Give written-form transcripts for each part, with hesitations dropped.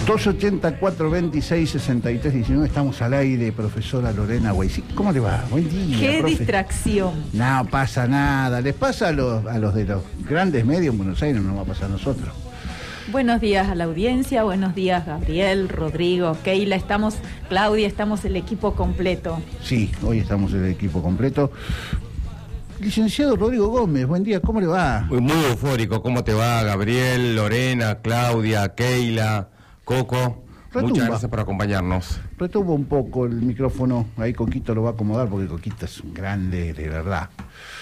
284-26-63-19, estamos al aire, profesora Lorena Weissig. ¿Cómo le va? Buen día, Qué profe. distracción. No pasa nada, les pasa a los de los grandes medios en Buenos Aires, no va a pasar a nosotros. Buenos días a la audiencia, buenos días Gabriel, Rodrigo, Keila, Claudia, estamos el equipo completo. Sí, hoy estamos el equipo completo. Licenciado Rodrigo Gómez, buen día, ¿cómo le va? Muy eufórico, ¿cómo te va, Gabriel, Lorena, Claudia, Keila, Coco? Retumba. Muchas gracias por acompañarnos. Retuvo un poco el micrófono, ahí Coquito lo va a acomodar porque Coquito es un grande, de verdad.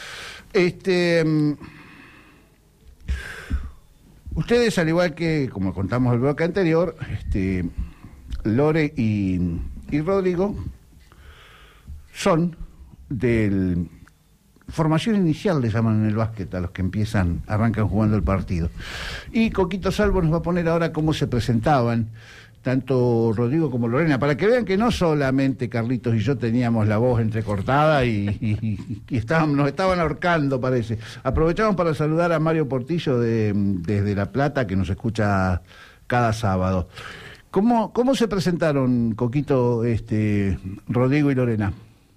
Ustedes, al igual que, como contamos el bloque anterior, Lore y Rodrigo son del formación inicial, le llaman en el básquet a los que arrancan jugando el partido. Y Coquito Salvo nos va a poner ahora cómo se presentaban tanto Rodrigo como Lorena, para que vean que no solamente Carlitos y yo teníamos la voz entrecortada y nos estaban ahorcando, parece. Aprovechamos para saludar a Mario Portillo desde La Plata, que nos escucha cada sábado. ¿Cómo se presentaron, Coquito, Rodrigo y Lorena?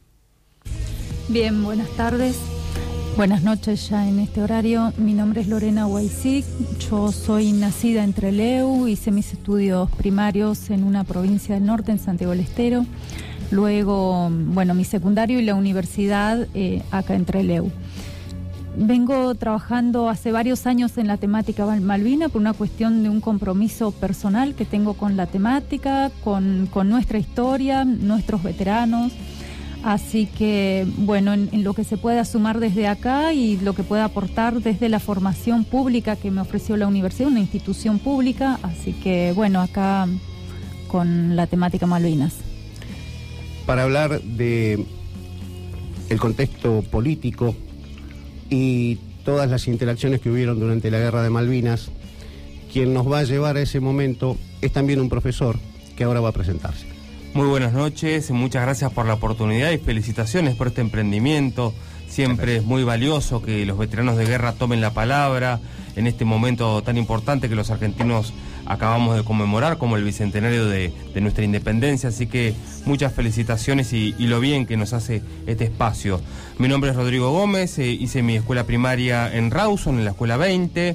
Bien, buenas tardes, buenas noches ya en este horario. Mi nombre es Lorena Weissig, yo soy nacida en Trelew, hice mis estudios primarios en una provincia del norte, en Santiago del Estero. Luego, mi secundario y la universidad acá en Trelew. Vengo trabajando hace varios años en la temática Malvina por una cuestión de un compromiso personal que tengo con la temática, con nuestra historia, nuestros veteranos. Así que, en lo que se pueda sumar desde acá y lo que pueda aportar desde la formación pública que me ofreció la universidad, una institución pública, así que, acá con la temática Malvinas. Para hablar de el contexto político y todas las interacciones que hubieron durante la Guerra de Malvinas, quien nos va a llevar a ese momento es también un profesor que ahora va a presentarse. Muy buenas noches, muchas gracias por la oportunidad y felicitaciones por este emprendimiento. Siempre es muy valioso que los veteranos de guerra tomen la palabra en este momento tan importante que los argentinos acabamos de conmemorar, como el bicentenario de nuestra independencia, así que muchas felicitaciones y lo bien que nos hace este espacio. Mi nombre es Rodrigo Gómez, hice mi escuela primaria en Rawson, en la escuela 20,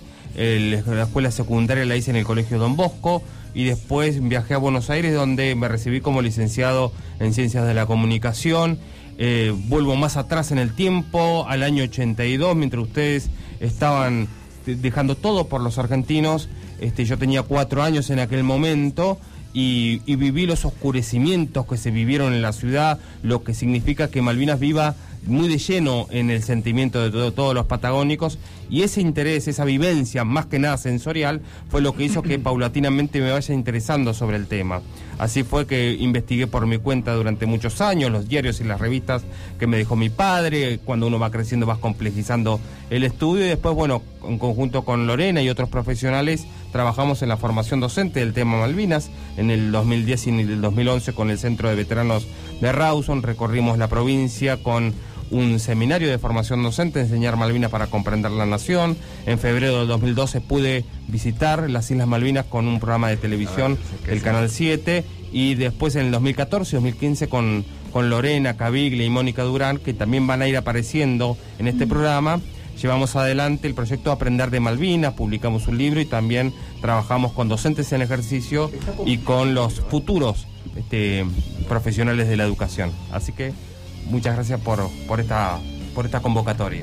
la escuela secundaria la hice en el colegio Don Bosco, y después viajé a Buenos Aires, donde me recibí como licenciado en Ciencias de la Comunicación. Vuelvo más atrás en el tiempo, al año 82, mientras ustedes estaban dejando todo por los argentinos. Yo tenía 4 años en aquel momento y viví los oscurecimientos que se vivieron en la ciudad, lo que significa que Malvinas viva muy de lleno en el sentimiento de todos los patagónicos, y ese interés, esa vivencia, más que nada sensorial, fue lo que hizo que paulatinamente me vaya interesando sobre el tema. Así fue que investigué por mi cuenta durante muchos años los diarios y las revistas que me dejó mi padre. Cuando uno va creciendo vas complejizando el estudio, y después, en conjunto con Lorena y otros profesionales, trabajamos en la formación docente del tema Malvinas. En el 2010 y en el 2011 con el Centro de Veteranos de Rawson recorrimos la provincia con un seminario de formación docente, Enseñar Malvinas para comprender la nación. En febrero del 2012 pude visitar las Islas Malvinas con un programa de televisión, el Canal 7, y después en el 2014 y 2015 con Lorena Caviglia y Mónica Durán, que también van a ir apareciendo en este programa. Llevamos adelante el proyecto Aprender de Malvinas, publicamos un libro y también trabajamos con docentes en ejercicio y con los futuros profesionales de la educación. Así que muchas gracias por esta convocatoria.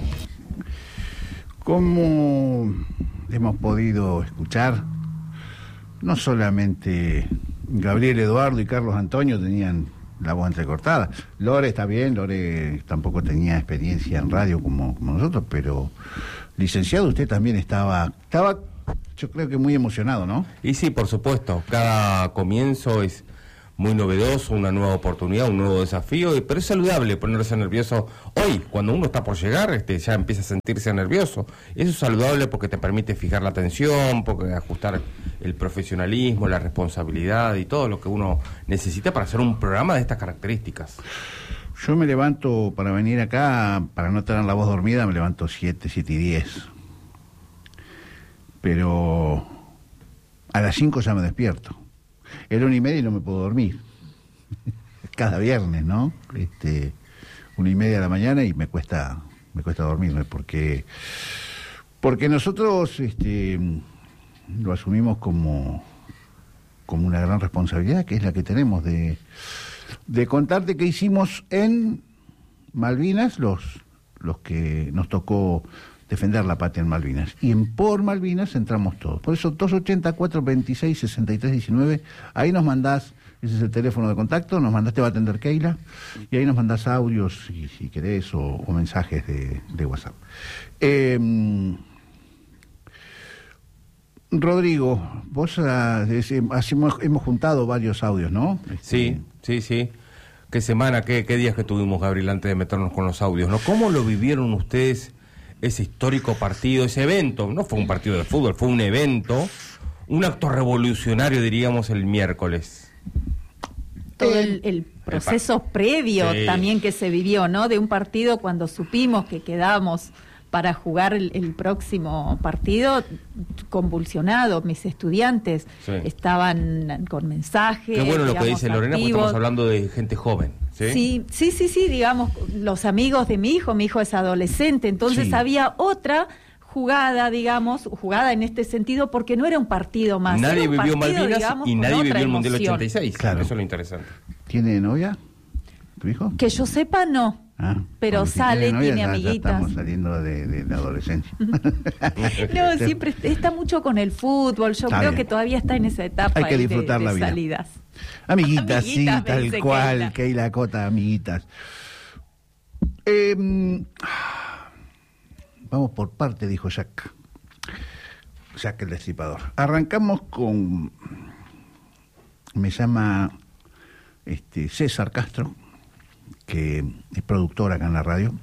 Como hemos podido escuchar, no solamente Gabriel Eduardo y Carlos Antonio tenían la voz entrecortada. Lore está bien, Lore tampoco tenía experiencia en radio como nosotros, pero licenciado, usted también estaba yo creo que muy emocionado, ¿no? Y sí, por supuesto, cada comienzo es muy novedoso, una nueva oportunidad, un nuevo desafío, pero es saludable ponerse nervioso. Hoy, cuando uno está por llegar, ya empieza a sentirse nervioso. Eso es saludable porque te permite fijar la atención, porque ajustar el profesionalismo, la responsabilidad y todo lo que uno necesita para hacer un programa de estas características. Yo me levanto para venir acá, para no tener la voz dormida, me levanto 7:10. Pero a las 5 ya me despierto. es la 1:30 y no me puedo dormir. Cada viernes, ¿no? 1:30 de la mañana y me cuesta dormirme porque nosotros lo asumimos como una gran responsabilidad, que es la que tenemos de contarte qué hicimos en Malvinas, los que nos tocó defender la patria en Malvinas. Y en Por Malvinas entramos todos. Por eso 284-26-63-19, ahí nos mandás, ese es el teléfono de contacto, nos mandás, te va a atender Keila, y ahí nos mandás audios, si querés, o mensajes de WhatsApp. Rodrigo, vos hemos juntado varios audios, ¿no? Sí. ¿Qué semana, qué días que tuvimos, Gabriel, antes de meternos con los audios, ¿no? ¿Cómo lo vivieron ustedes ese histórico partido, ese evento? No fue un partido de fútbol, fue un evento, un acto revolucionario, diríamos, el miércoles. Todo el proceso previo también que se vivió, ¿no? De un partido cuando supimos que quedábamos para jugar el próximo partido, convulsionado. Mis estudiantes estaban con mensajes. Qué bueno lo que dice Lorena, porque estamos hablando de gente joven. Sí, digamos, los amigos de mi hijo es adolescente, entonces había otra jugada, digamos, jugada en este sentido, porque no era un partido más. Nadie vivió partido, Malvinas, digamos, y nadie vivió el Mundial 86. Claro. Eso es lo interesante. ¿Tiene novia tu hijo? Que yo sepa, no. Pero si sale, novia, tiene amiguitas. Ya estamos saliendo de la adolescencia. No, siempre está mucho con el fútbol. Yo creo que todavía está en esa etapa. Hay que disfrutar de la vida. Salidas. Amiguitas, sí, tal cual, Keila Cota, amiguitas. Vamos por parte, dijo Jack el Destripador. Arrancamos con... Me llama César Castro, que es productor acá en la radio,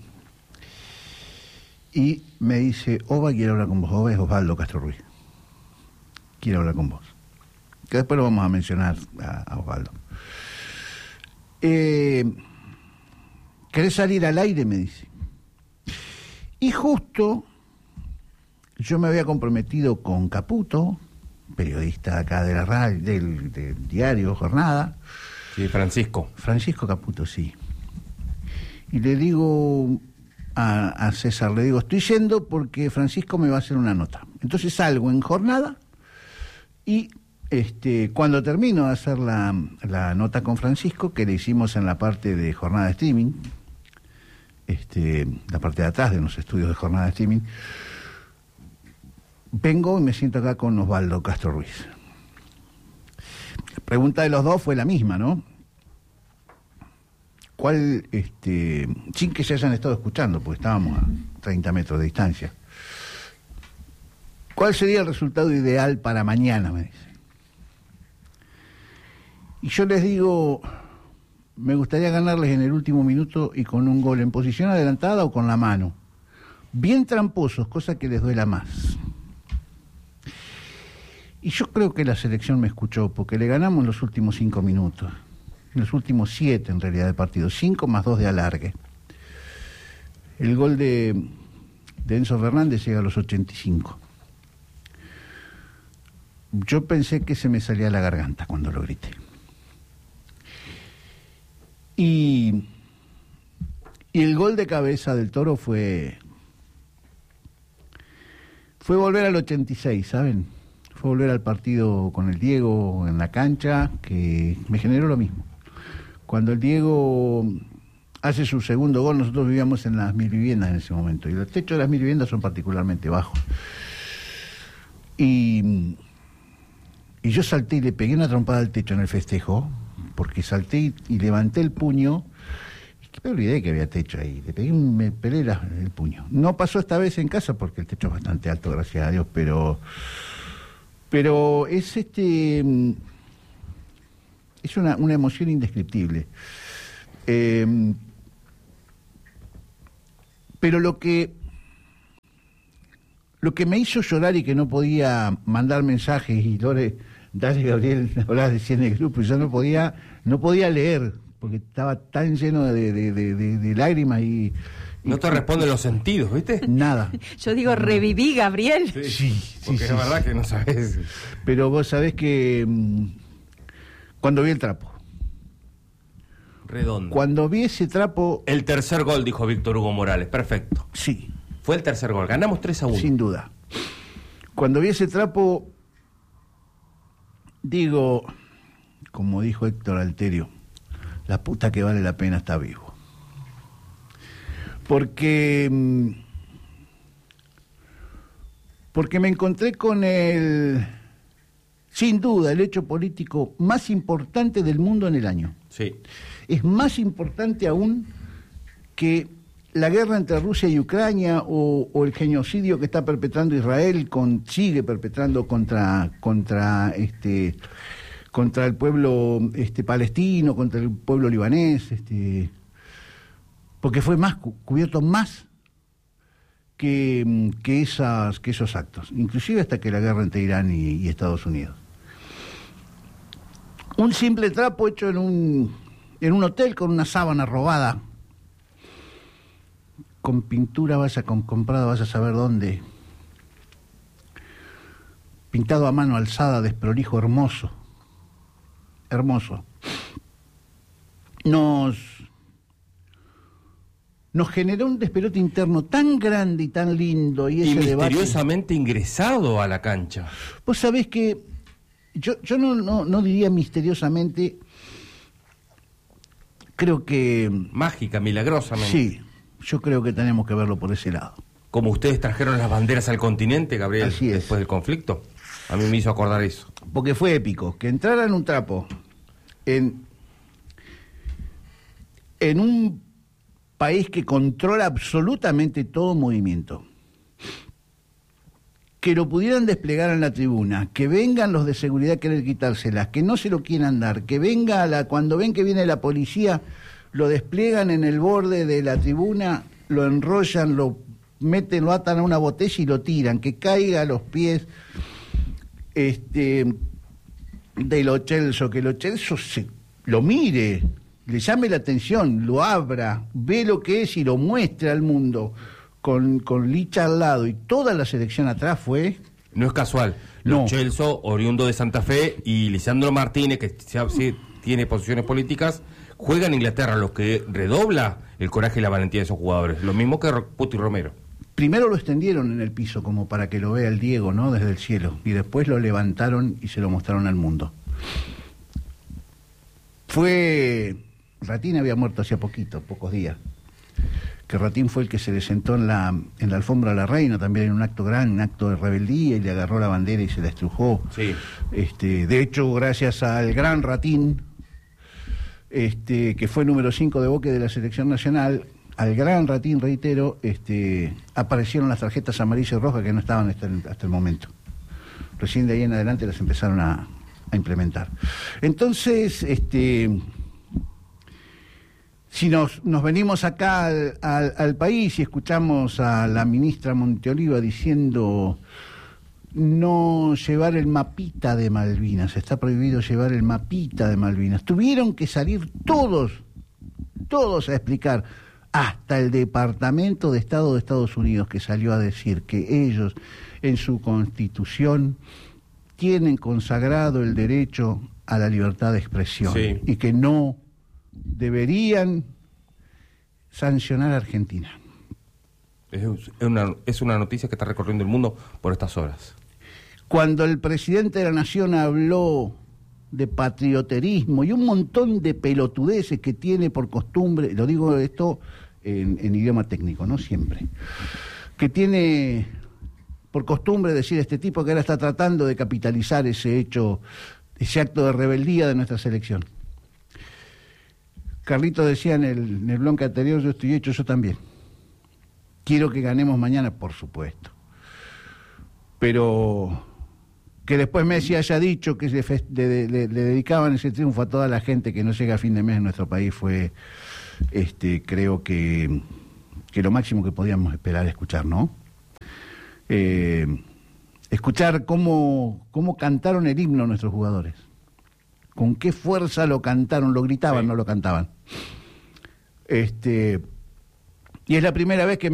y me dice: Oba, quiero hablar con vos. Oba es Osvaldo Castro Ruiz. Quiero hablar con vos. Que después lo vamos a mencionar a Osvaldo. ¿Querés salir al aire?, me dice. Y justo yo me había comprometido con Caputo, periodista acá de la radio, del diario Jornada. Sí, Francisco Caputo, sí. Y le digo a César, le digo, estoy yendo porque Francisco me va a hacer una nota. Entonces salgo en Jornada y cuando termino de hacer la nota con Francisco, que le hicimos en la parte de Jornada de Streaming, la parte de atrás de los estudios de Jornada de Streaming, vengo y me siento acá con Osvaldo Castro Ruiz. La pregunta de los dos fue la misma, ¿no? ¿Cuál, sin que se hayan estado escuchando, porque estábamos a 30 metros de distancia, cuál sería el resultado ideal para mañana?, me dice. Y yo les digo, me gustaría ganarles en el último minuto y con un gol en posición adelantada o con la mano. Bien tramposos, cosa que les duela más. Y yo creo que la selección me escuchó, porque le ganamos en los últimos 5 minutos. En los últimos 7, en realidad, de partido. 5 más 2 de alargue. El gol de Enzo Fernández llega a los 85. Yo pensé que se me salía la garganta cuando lo grité. Y el gol de cabeza del Toro fue volver al 86, ¿saben? Fue volver al partido con el Diego en la cancha, que me generó lo mismo. Cuando el Diego hace su segundo gol, nosotros vivíamos en las 1000 viviendas en ese momento, y los techos de las 1000 viviendas son particularmente bajos. Y yo salté y le pegué una trompada al techo en el festejo, porque salté y levanté el puño, y me olvidé que había techo ahí, me pelé el puño. No pasó esta vez en casa, porque el techo es bastante alto, gracias a Dios, pero es es una emoción indescriptible. Pero lo que me hizo llorar y que no podía mandar mensajes, y Lore, dale, Gabriel, hablás de 100 en el grupo, y yo no podía leer, porque estaba tan lleno de lágrimas y no te responden los sentidos, ¿viste? Nada. Yo digo, reviví, Gabriel. Sí, porque es verdad que no sabes. Pero vos sabés que Cuando vi el trapo. Redondo. Cuando vi ese trapo... El tercer gol, dijo Víctor Hugo Morales. Perfecto. Sí. Fue el tercer gol. Ganamos 3-1. Sin duda. Cuando vi ese trapo, digo, como dijo Héctor Alterio, la puta que vale la pena está vivo. Porque me encontré con sin duda, el hecho político más importante del mundo en el año. Sí. Es más importante aún que la guerra entre Rusia y Ucrania o el genocidio que está perpetrando Israel, sigue perpetrando contra el pueblo palestino, contra el pueblo libanés, porque fue cubierto más que esos actos, inclusive hasta que la guerra entre Irán y Estados Unidos. Un simple trapo hecho en un hotel con una sábana robada, con pintura comprada vaya a saber dónde, pintado a mano alzada, desprolijo, hermoso, nos generó un despelote interno tan grande y tan lindo, y ese misteriosamente debate, ingresado a la cancha. Vos sabés que yo no diría misteriosamente, creo que... Mágica, milagrosamente. Sí, yo creo que tenemos que verlo por ese lado. Como ustedes trajeron las banderas al continente, Gabriel, Así es. Después del conflicto. A mí me hizo acordar eso. Porque fue épico, que entraran un trapo en un país que controla absolutamente todo movimiento, que lo pudieran desplegar en la tribuna, que vengan los de seguridad a querer quitárselas, que no se lo quieran dar, que venga cuando ven que viene la policía, lo despliegan en el borde de la tribuna, lo enrollan, lo atan a una botella y lo tiran, que caiga a los pies de Lo Celso, que Lo Celso lo mire, le llame la atención, lo abra, ve lo que es y lo muestre al mundo, con Licha al lado y toda la selección atrás fue... No es casual. No. Lo Celso, oriundo de Santa Fe, y Lisandro Martínez, que sí tiene posiciones políticas, juega en Inglaterra, lo que redobla el coraje y la valentía de esos jugadores. Lo mismo que Puti Romero. Primero lo extendieron en el piso como para que lo vea el Diego, ¿no? Desde el cielo. Y después lo levantaron y se lo mostraron al mundo. Ratín había muerto hacía pocos días. Que Ratín fue el que se le sentó en la alfombra a la reina, también en un acto grande, un acto de rebeldía, y le agarró la bandera y se la estrujó. Sí. De hecho, gracias al gran Ratín, que fue número 5 de Boca de la selección nacional, al gran Ratín, reitero, aparecieron las tarjetas amarillas y rojas que no estaban hasta el momento. Recién de ahí en adelante las empezaron a implementar. Entonces, si nos venimos acá al país y escuchamos a la ministra Monteoliva diciendo no llevar el mapita de Malvinas, está prohibido llevar el mapita de Malvinas, tuvieron que salir todos a explicar, hasta el Departamento de Estado de Estados Unidos, que salió a decir que ellos en su Constitución tienen consagrado el derecho a la libertad de expresión, sí, y que no deberían sancionar a Argentina. Es una noticia que está recorriendo el mundo por estas horas. Cuando el presidente de la Nación habló de patrioterismo y un montón de pelotudeces que tiene por costumbre, lo digo esto en idioma técnico, no siempre, que tiene por costumbre decir este tipo, que ahora está tratando de capitalizar ese acto de rebeldía de nuestra selección. Carlito decía en el bloque anterior, yo estoy hecho, yo también. Quiero que ganemos mañana, por supuesto. Pero que después Messi haya dicho que le dedicaban ese triunfo a toda la gente que no llega a fin de mes en nuestro país fue, creo que lo máximo que podíamos esperar escuchar, ¿no? Escuchar cómo cantaron el himno nuestros jugadores. Con qué fuerza lo cantaron, lo gritaban, sí, no lo cantaban. Y es la primera vez que